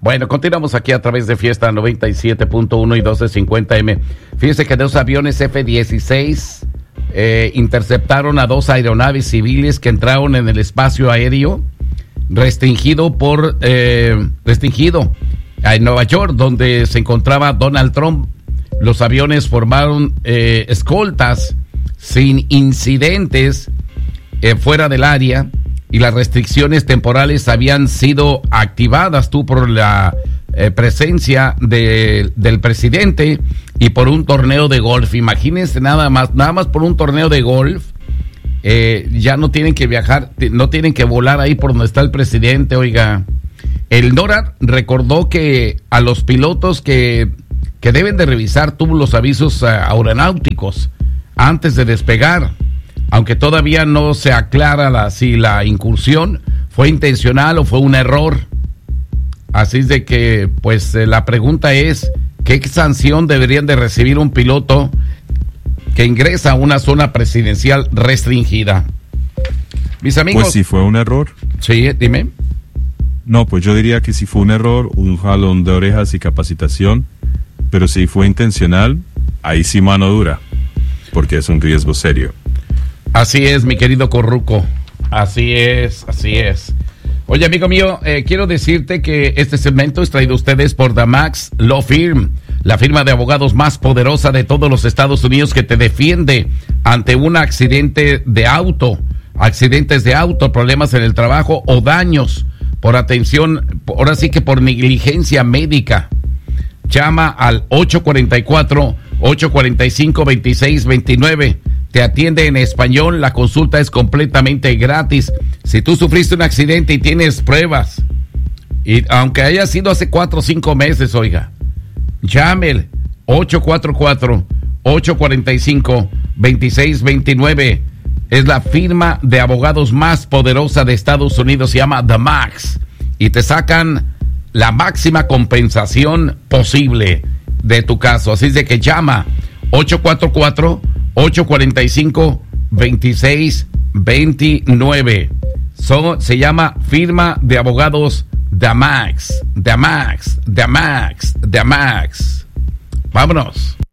Bueno, continuamos aquí a través de Fiesta 97.1 y 1250M. Fíjese que 2 aviones F-16 interceptaron a 2 aeronaves civiles que entraron en el espacio aéreo restringido en Nueva York, donde se encontraba Donald Trump. Los aviones formaron escoltas sin incidentes fuera del área, y las restricciones temporales habían sido activadas por la presencia del presidente y por un torneo de golf. Imagínense nada más por un torneo de golf. Ya no tienen que viajar, no tienen que volar ahí por donde está el presidente. Oiga, el NORAD recordó que a los pilotos que deben de revisar los avisos aeronáuticos antes de despegar, aunque todavía no se aclara si la incursión fue intencional o fue un error. Así es de que, pues, la pregunta es, ¿qué sanción deberían de recibir un piloto que ingresa a una zona presidencial restringida? Mis amigos... Pues si fue un error. Sí, dime. No, pues yo diría que si fue un error, un jalón de orejas y capacitación, pero si fue intencional, ahí sí mano dura, porque es un riesgo serio. Así es, mi querido Corruco. Así es. Oye, amigo mío, quiero decirte que este segmento es traído a ustedes por The Max Law Firm, la firma de abogados más poderosa de todos los Estados Unidos, que te defiende ante un accidentes de auto, problemas en el trabajo o daños por ahora sí que por negligencia médica. Llama al 844-845-2629. Te atiende en español, la consulta es completamente gratis. Si tú sufriste un accidente y tienes pruebas, y aunque haya sido hace 4 o 5 meses, oiga, llame 844-845-2629. Es la firma de abogados más poderosa de Estados Unidos, se llama The Max, y te sacan la máxima compensación posible de tu caso. Así es de que llama 844-845-2629. Se llama firma de abogados The Max. Vámonos.